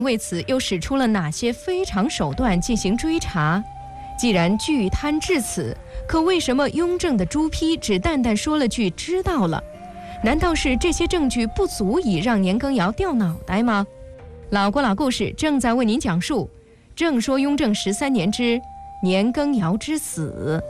为此又使出了哪些非常手段进行追查？既然巨贪至此，可为什么雍正的朱批只淡淡说了句知道了？难道是这些证据不足以让年羹尧掉脑袋吗？老郭老故事正在为您讲述，正说雍正13年之年羹尧之死。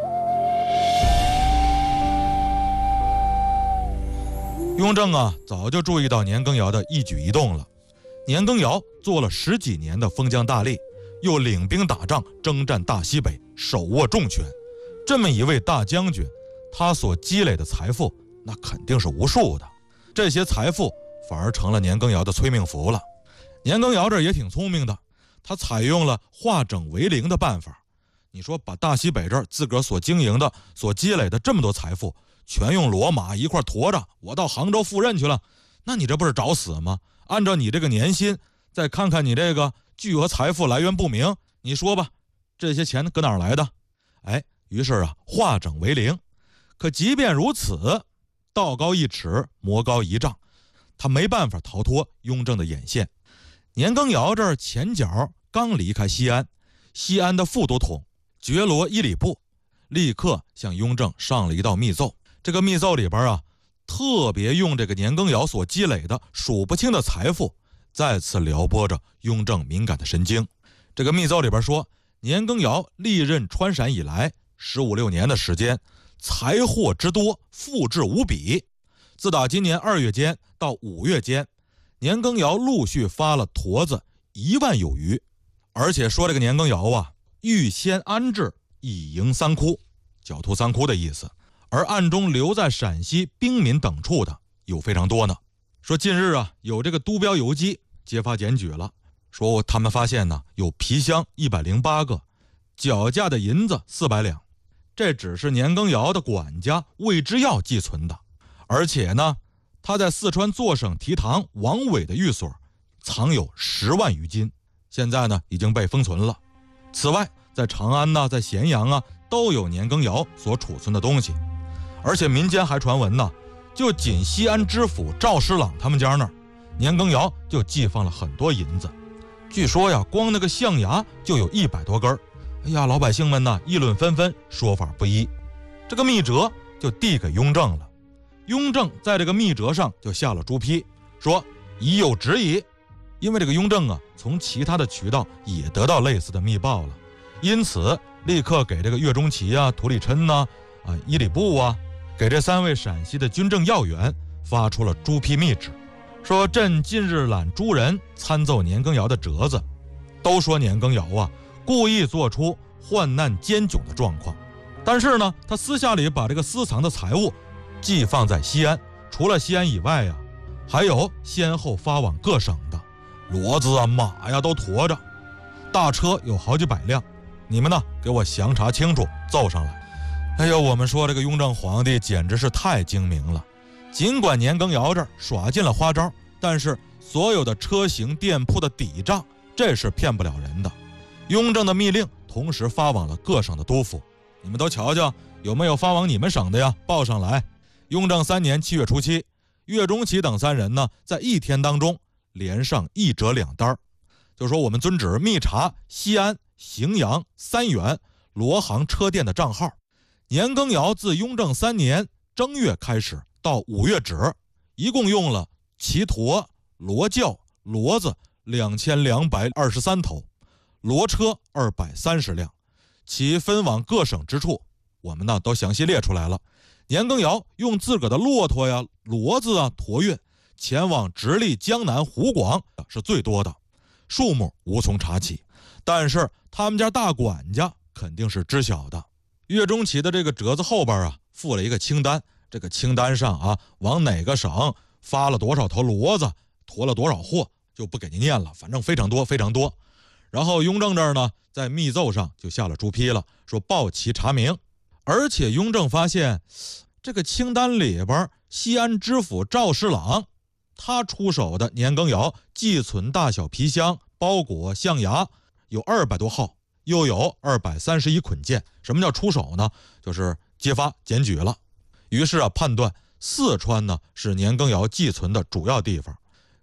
雍正啊，早就注意到年羹尧的一举一动了。年羹尧做了10几年的封疆大吏，又领兵打仗，征战大西北，手握重权。这么一位大将军，他所积累的财富那肯定是无数的。这些财富反而成了年羹尧的催命符了。年羹尧这也挺聪明的，他采用了化整为零的办法。你说把大西北这儿自个儿所经营的、所积累的这么多财富，全用骡马一块驮着，我到杭州赴任去了，那你这不是找死吗？按照你这个年薪，再看看你这个巨额财富来源不明，你说吧，这些钱搁哪儿来的？于是啊，化整为零。可即便如此，道高一尺，魔高一丈，他没办法逃脱雍正的眼线。年羹尧这儿前脚刚离开西安，西安的副都统觉罗伊里布立刻向雍正上了一道密奏。这个密奏里边啊，特别用这个年羹尧所积累的数不清的财富，再次撩拨着雍正敏感的神经。这个密奏里边说，年羹尧历任川陕以来15、16年的时间，财货之多，富至无比。自打今年2月间到5月间，年羹尧陆续发了驼子1万有余。而且说这个年羹尧啊，预先安置以营3窟，狡兔3窟的意思。而暗中留在陕西兵民等处的有非常多呢。说近日啊，有这个督标游击揭发检举了，说他们发现呢，有皮箱108个，脚架的银子400两。这只是年羹尧的管家魏之耀寄存的。而且呢，他在四川坐省提堂王伟的寓所藏有10万余斤，现在呢已经被封存了。此外，在长安呢，在咸阳啊，都有年羹尧所储存的东西。而且民间还传闻呢，就仅西安知府赵师朗他们家那儿，年羹尧就寄放了很多银子。据说呀，光那个象牙就有100多根。老百姓们呢议论纷纷，说法不一。这个密折就递给雍正了。雍正在这个密折上就下了朱批，说已有旨矣。因为这个雍正啊，从其他的渠道也得到类似的密报了，因此立刻给这个岳钟琪啊、涂里琛呐、伊里布啊，给这3位陕西的军政要员发出了朱批密旨，说朕近日览诸人参奏年羹尧的折子，都说年羹尧啊故意做出患难艰窘的状况，但是呢，他私下里把这个私藏的财物寄放在西安，除了西安以外啊，还有先后发往各省的骡子啊、马呀都驮着，大车有好几百辆。你们呢，给我详查清楚，奏上来。我们说这个雍正皇帝简直是太精明了。尽管年羹尧这儿耍尽了花招，但是所有的车型店铺的底账，这是骗不了人的。雍正的密令同时发往了各省的督府，你们都瞧瞧有没有发往你们省的呀，报上来。雍正3年7月初7，岳钟琪等3人呢，在1天当中连上1折2单，就说我们遵旨密查西安、荥阳、三原、罗行车店的账号。年羹尧自雍正3年正月开始到5月止，一共用了骑驼、骡轿、骡子2223头，骡车230辆，其分往各省之处，我们呢都详细列出来了。年羹尧用自个儿的骆驼呀、骡子啊驮运，前往直隶江南湖广是最多的，数目无从查起。但是他们家大管家肯定是知晓的。岳钟琪的这个折子后边啊附了一个清单，这个清单上啊往哪个省发了多少头骡子，驮了多少货，就不给您念了，反正非常多非常多。然后雍正这儿呢，在密奏上就下了朱批了，说报其查明。而且雍正发现这个清单里边，西安知府赵师朗他出手的年羹尧寄存大小皮箱、包裹、象牙有200多号，又有231捆件。什么叫出手呢？就是揭发检举了。于是判断四川呢是年羹尧寄存的主要地方。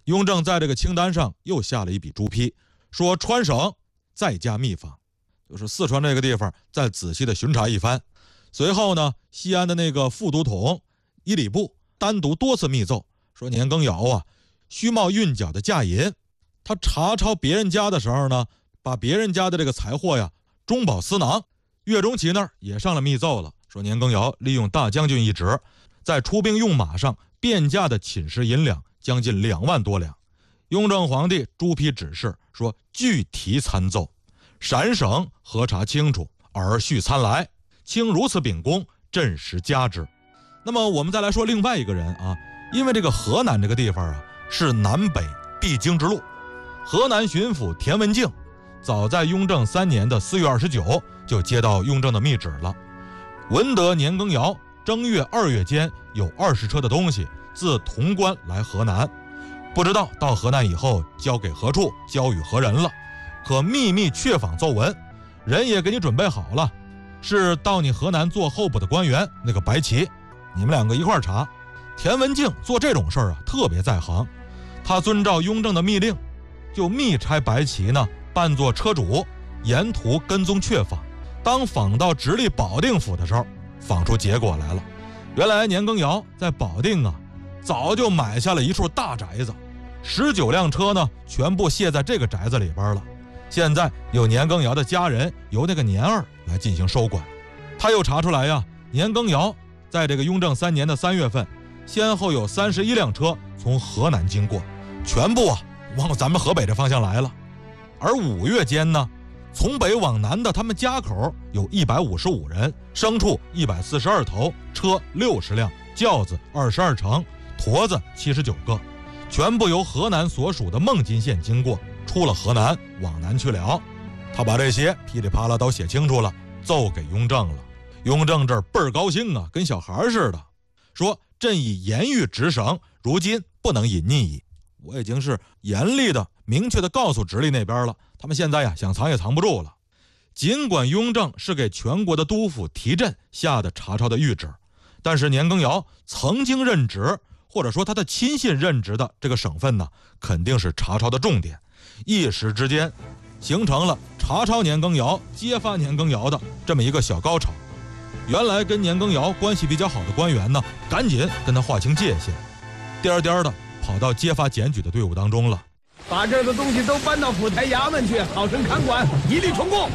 雍正在这个清单上又下了一笔朱批，说川省再加密访，就是四川这个地方再仔细的巡查一番。随后呢，西安的那个副都统伊礼部单独多次密奏，说年羹尧啊，虚冒韵脚的驾淫，他查抄别人家的时候呢，把别人家的这个财货呀中饱私囊。岳钟琪那儿也上了密奏了，说年羹尧利用大将军一职，在出兵用马上变价的寝食银两将近2万多两。雍正皇帝朱批指示说，具体参奏，陕省核查清楚，而续参来，卿如此秉公，朕实加之。那么我们再来说另外一个人啊，因为这个河南这个地方啊是南北必经之路，河南巡抚田文镜早在雍正3年的4月29就接到雍正的密旨了，闻得年羹尧正月2月间有20车的东西自潼关来河南，不知道到河南以后交给何处，交与何人了，可秘密确访奏闻，人也给你准备好了，是到你河南做候补的官员那个白旗，你们2个一块查。田文镜做这种事儿啊特别在行，他遵照雍正的密令，就密差白旗呢扮作车主，沿途跟踪确访。当访到直隶保定府的时候，访出结果来了，原来年羹尧在保定啊早就买下了一处大宅子，19辆车呢全部卸在这个宅子里边了，现在有年羹尧的家人由那个年二来进行收管。他又查出来呀，年羹尧在这个雍正3年的3月份先后有31辆车从河南经过，全部啊往咱们河北这方向来了。而5月间呢，从北往南的他们家口有155人，牲畜142头，车60辆，轿子22乘，驼子79个，全部由河南所属的孟津县经过，出了河南往南去了。他把这些噼里啪啦都写清楚了，奏给雍正了。雍正这儿倍儿高兴啊，跟小孩似的，说朕以严谕直省，如今不能隐匿矣。我已经是严厉的明确的告诉直隶那边了，他们现在呀想藏也藏不住了。尽管雍正是给全国的督府提镇下的查抄的谕旨，但是年羹尧曾经任职，或者说他的亲信任职的这个省份呢，肯定是查抄的重点，一时之间形成了查抄年羹尧、揭发年羹尧的这么一个小高潮。原来跟年羹尧关系比较好的官员呢，赶紧跟他划清界限，颠颠的跑到揭发检举的队伍当中了。 把这个东西都搬到府台衙门去，好生看管，一律充公。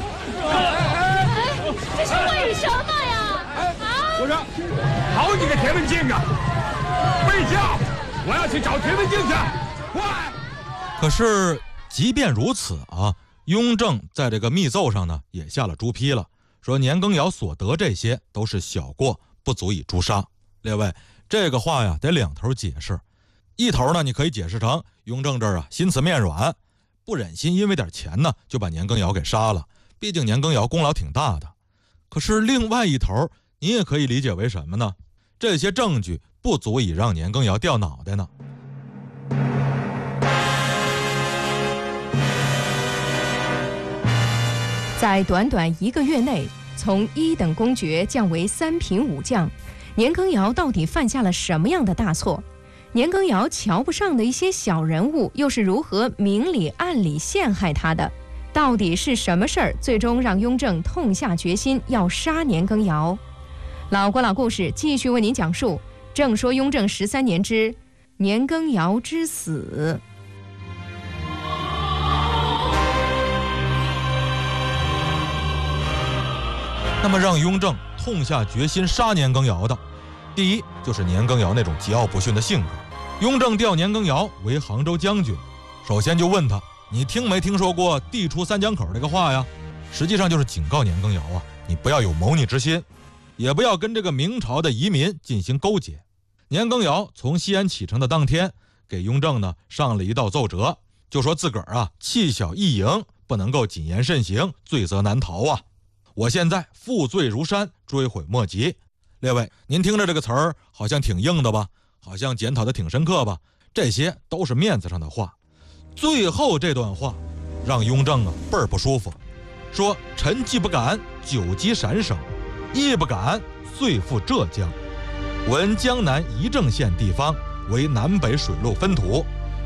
这是为什么呀？ 我说，好几个田文镜啊！备驾，我要去找田文镜去。快！ 可是即便如此啊，雍正在这个密奏上呢也下了朱批了，说年羹尧所得这些都是小过，不足以诛杀。列位，这个话呀得2头解释。一头呢，你可以解释成雍正这儿啊心慈面软，不忍心因为点钱呢就把年羹尧给杀了，毕竟年羹尧功劳挺大的。可是另外一头，你也可以理解为什么呢？这些证据不足以让年羹尧掉脑袋呢。 在短短1个月内，从1等公爵降为3品武将，年羹尧到底犯下了什么样的大错？年羹尧瞧不上的一些小人物又是如何明里暗里陷害他的？到底是什么事儿最终让雍正痛下决心要杀年羹尧？老郭老故事继续为您讲述正说雍正13年之年羹尧之死。 那么让雍正痛下决心杀年羹尧的，第一就是年羹尧那种桀骜不驯的性格。雍正调年羹尧为杭州将军，首先就问他，你听没听说过地出三江口这个话呀？实际上就是警告年羹尧啊，你不要有谋逆之心，也不要跟这个明朝的移民进行勾结。年羹尧从西安启程的当天，给雍正呢上了一道奏折，就说自个儿啊气小易盈，不能够谨言慎行，罪责难逃啊。我现在负罪如山，追悔莫及。列位，您听着这个词儿好像挺硬的吧，好像检讨的挺深刻吧，这些都是面子上的话。最后这段话让雍正啊倍儿不舒服，说臣既不敢久击陕省，亦不敢遂赴浙江，闻江南仪正县地方为南北水陆分土，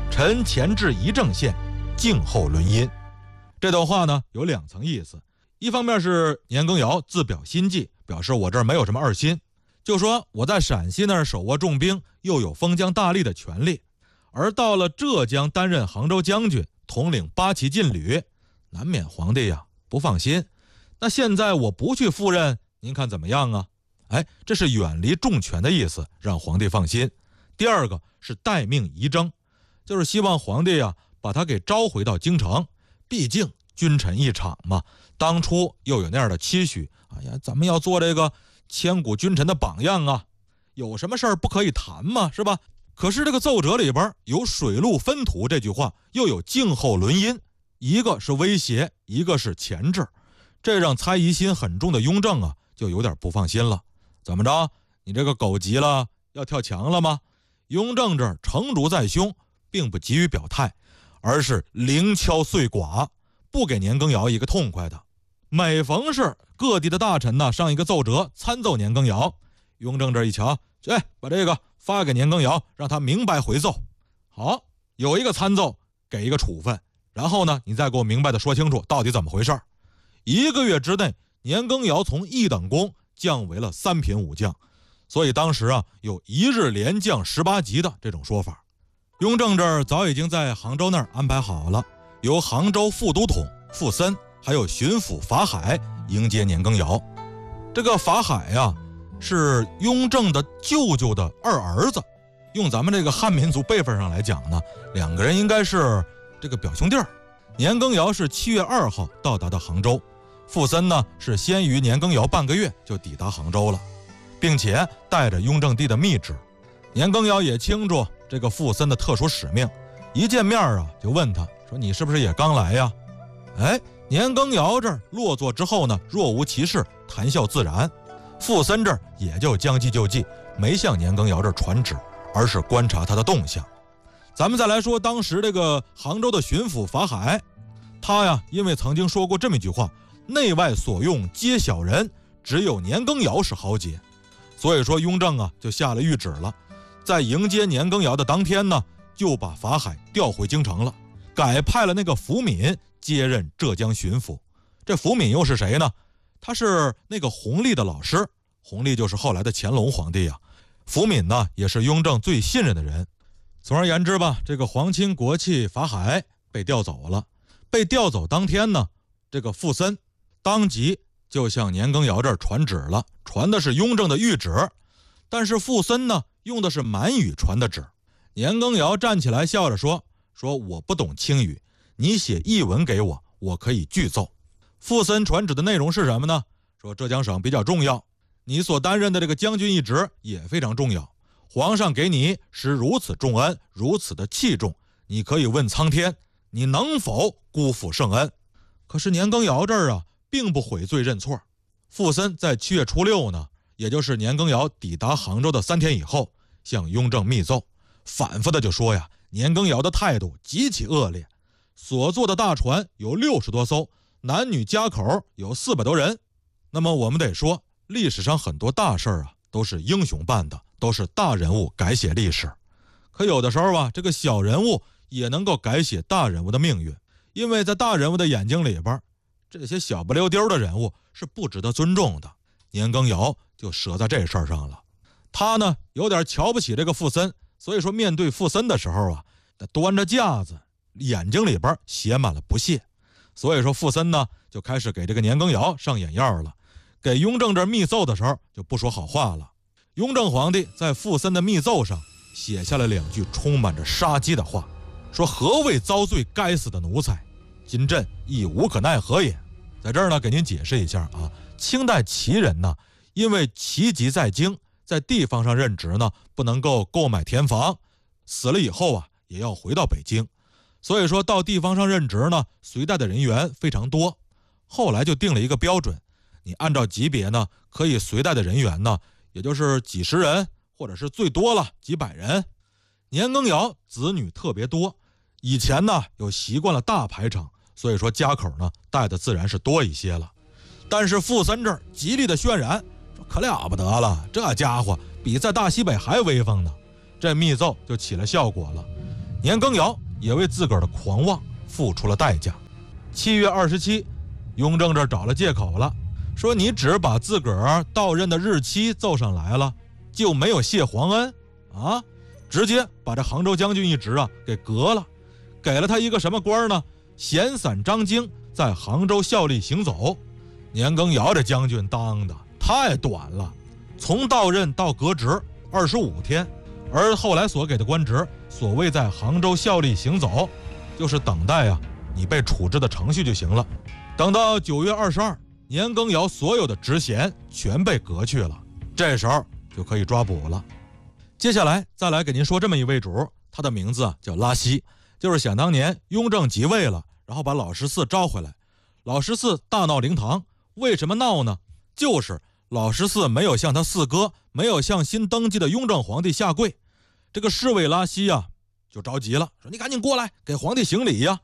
臣前至仪正县，静候轮阴。这段话呢有2层意思，一方面是年羹尧自表心迹，表示我这儿没有什么二心，就说我在陕西那儿手握重兵，又有封疆大吏的权利，而到了浙江担任杭州将军，统领8旗禁旅，难免皇帝呀不放心。那现在我不去赴任，您看怎么样啊？这是远离重权的意思，让皇帝放心。第二个是待命仪征，就是希望皇帝呀把他给召回到京城，毕竟君臣一场嘛，当初又有那样的期许，咱们要做这个千古君臣的榜样啊，有什么事儿不可以谈嘛，是吧？可是这个奏折里边有水陆分途这句话，又有静候轮阴，一个是威胁，一个是钳制，这让猜疑心很重的雍正啊就有点不放心了。怎么着，你这个狗急了要跳墙了吗？雍正这儿诚如在胸，并不急于表态，而是零敲碎剐，不给年羹尧一个痛快的。每逢是各地的大臣呢上一个奏折参奏年羹尧，雍正这一瞧，把这个发给年羹尧，让他明白回奏。好，有一个参奏，给一个处分，然后呢你再给我明白的说清楚到底怎么回事。1个月之内，年羹尧从1等功降为了3品武将，所以当时啊有1日连降18级的这种说法。雍正这儿早已经在杭州那儿安排好了，由杭州副都统傅森还有巡抚法海迎接年羹尧。这个法海呀是雍正的舅舅的2儿子，用咱们这个汉民族辈分上来讲呢，2个人应该是这个表兄弟儿。年羹尧是7月2号到达的杭州，傅森呢是先于年羹尧半个月就抵达杭州了，并且带着雍正帝的密旨。年羹尧也清楚这个傅森的特殊使命，一见面啊就问他说，你是不是也刚来呀？年羹尧这儿落座之后呢若无其事，谈笑自然。傅森这儿也就将计就计，没向年羹尧这儿传旨，而是观察他的动向。咱们再来说当时这个杭州的巡抚法海，他呀因为曾经说过这么一句话，内外所用皆小人，只有年羹尧是豪杰。所以说雍正啊就下了谕旨了，在迎接年羹尧的当天呢，就把法海调回京城了，改派了那个福敏接任浙江巡抚。这福敏又是谁呢？他是那个弘历的老师，弘历就是后来的乾隆皇帝啊。福敏呢也是雍正最信任的人。总而言之吧，这个皇亲国戚法海被调走了。被调走当天呢，这个傅森当即就向年羹尧这儿传旨了，传的是雍正的谕旨。但是傅森呢用的是满语传的旨。年羹尧站起来笑着说我不懂清语，你写译文给我，我可以具奏。傅森传旨的内容是什么呢？说浙江省比较重要，你所担任的这个将军一职也非常重要，皇上给你施如此重恩，如此的器重，你可以问苍天，你能否辜负圣恩？可是年羹尧这儿啊并不悔罪认错。傅森在7月初6呢，也就是年羹尧抵达杭州的3天以后，向雍正密奏，反复的就说呀，年羹尧的态度极其恶劣，所坐的大船有60多艘，男女家口有400多人。那么我们得说，历史上很多大事啊都是英雄办的，都是大人物改写历史。可有的时候吧，这个小人物也能够改写大人物的命运，因为在大人物的眼睛里边，这些小不溜丢的人物是不值得尊重的。年羹尧就折在这事儿上了。他呢有点瞧不起这个傅森，所以说面对傅森的时候啊，端着架子，眼睛里边写满了不屑。所以说傅森呢就开始给这个年羹尧上眼药了，给雍正这密奏的时候就不说好话了。雍正皇帝在傅森的密奏上写下了2句充满着杀机的话，说何谓遭罪该死的奴才，今朕亦无可奈何也。在这儿呢给您解释一下啊，清代旗人呢因为旗籍在京，在地方上任职呢不能够购买田房，死了以后啊也要回到北京，所以说到地方上任职呢随带的人员非常多。后来就定了一个标准，你按照级别呢可以随带的人员呢也就是几十人，或者是最多了几百人。年羹尧子女特别多，以前呢有习惯了大排场，所以说家口呢带的自然是多一些了。但是傅森这儿极力的渲染，说可了不得了，这家伙比在大西北还威风呢。这密奏就起了效果了。 年羹尧也为自个儿的狂妄付出了代价。7月27，雍正这找了借口了，说你只把自个儿到任的日期奏上来了，就没有谢皇恩啊？直接把这杭州将军一职啊给革了，给了他一个什么官呢？闲散张京，在杭州效力行走。年羹尧这将军当的太短了，从到任到革职25天，而后来所给的官职，所谓在杭州效力行走，就是等待你被处置的程序就行了。等到9月22，年羹尧所有的职衔全被革去了，这时候就可以抓捕了。接下来再来给您说这么一位主，他的名字叫拉稀，就是想当年雍正即位了，然后把老十四招回来，老十四大闹灵堂。为什么闹呢？就是老十四没有向他四哥，没有向新登基的雍正皇帝下跪。这个侍卫拉稀就着急了，说你赶紧过来给皇帝行礼呀。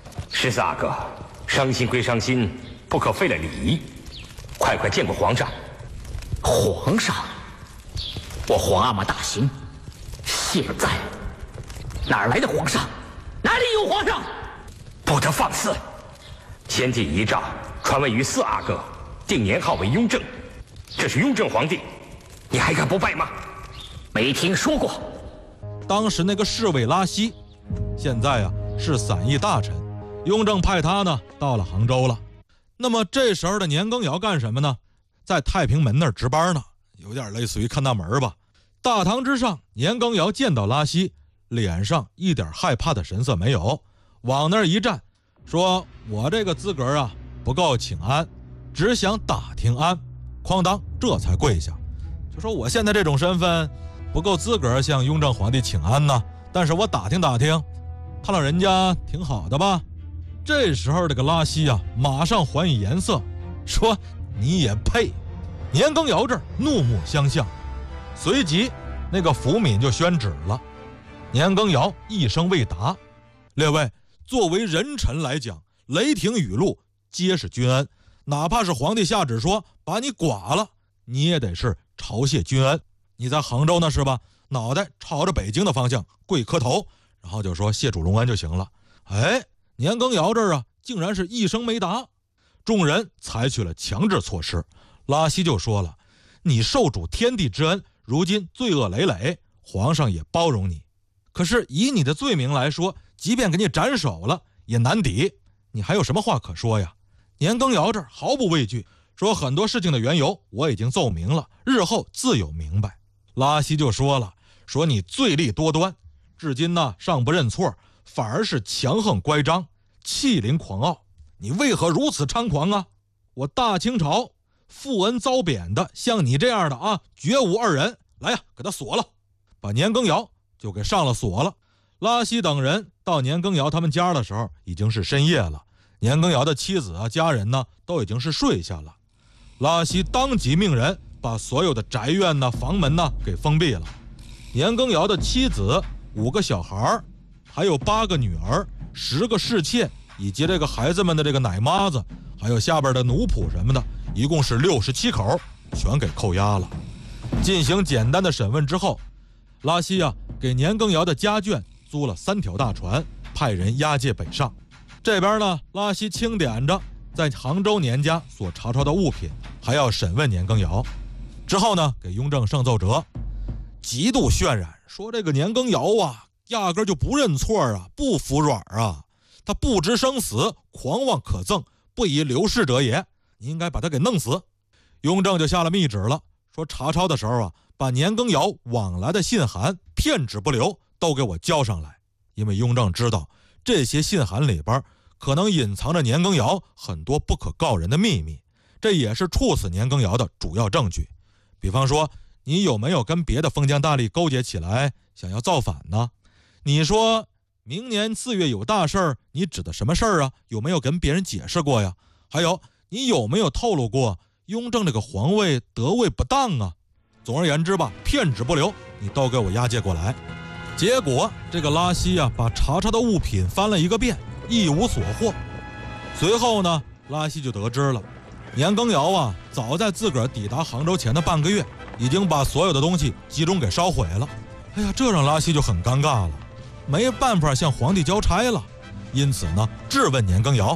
14阿哥，伤心归伤心，不可废了礼仪，快见过皇上。 皇上，我皇阿玛大行，现在哪儿来的皇上？哪里有皇上？ 不得放肆！先帝遗诏传位于4阿哥，定年号为雍正，这是雍正皇帝，你还敢不拜吗？ 没听说过。 当时那个侍卫拉稀，现在是散役大臣，雍正派他呢到了杭州了。那么这时候的年羹尧干什么呢？在太平门那儿值班呢，有点类似于看大门吧。大堂之上，年羹尧见到拉稀，脸上一点害怕的神色没有，往那儿一站，说我这个资格不够请安，只想打听安。哐当，这才跪下，就说我现在这种身份不够资格向雍正皇帝请安呢，但是我打听打听，他老人家挺好的吧。这时候这个拉稀马上还以颜色，说你也配。年羹尧这儿怒目相向，随即那个福敏就宣旨了。年羹尧一声未答。列位，作为人臣来讲，雷霆雨露皆是君恩，哪怕是皇帝下旨说把你剐了，你也得是朝谢君恩。你在杭州呢是吧？脑袋朝着北京的方向跪磕头，然后就说谢主隆恩就行了。年羹尧这儿竟然是一声没答。众人采取了强制措施，拉稀就说了，你受主天地之恩，如今罪恶累累，皇上也包容你，可是以你的罪名来说，即便给你斩首了也难抵，你还有什么话可说呀？年羹尧这儿毫不畏惧，说很多事情的缘由我已经奏明了，日后自有明白。拉稀就说了，说你罪力多端，至今呢尚不认错，反而是强横乖张，气凌狂傲，你为何如此猖狂啊？我大清朝负恩遭贬的像你这样的绝无二人，来给他锁了。把年羹尧就给上了锁了。拉稀等人到年羹尧他们家的时候已经是深夜了，年羹尧的妻子家人呢都已经是睡下了。拉稀当即命人把所有的宅院房门给封闭了。年羹尧的妻子5个小孩，还有8个女儿，10个侍妾，以及这个孩子们的这个奶妈子，还有下边的奴仆什么的，一共是67口，全给扣押了。进行简单的审问之后，拉稀给年羹尧的家眷租了3条大船，派人押解北上。这边呢，拉稀清点着在杭州年家所查抄的物品，还要审问年羹尧。之后呢，给雍正上奏折，极度渲染，说这个年羹尧压根就不认错不服软他不知生死，狂妄可憎，不以流逝者也，你应该把他给弄死。雍正就下了密旨了，说查抄的时候把年羹尧往来的信函片纸不留都给我交上来。因为雍正知道这些信函里边可能隐藏着年羹尧很多不可告人的秘密，这也是处死年羹尧的主要证据。比方说，你有没有跟别的封疆大吏勾结起来想要造反呢？你说明年4月有大事儿，你指的什么事儿有没有跟别人解释过呀？还有你有没有透露过雍正这个皇位得位不当总而言之吧，片纸不留，你都给我押解过来。结果这个拉稀把查抄的物品翻了一个遍，一无所获。随后呢，拉稀就得知了，年羹尧早在自个儿抵达杭州前的半个月，已经把所有的东西集中给烧毁了。这让拉稀就很尴尬了。 没办法向皇帝交差了，因此呢，质问年羹尧：“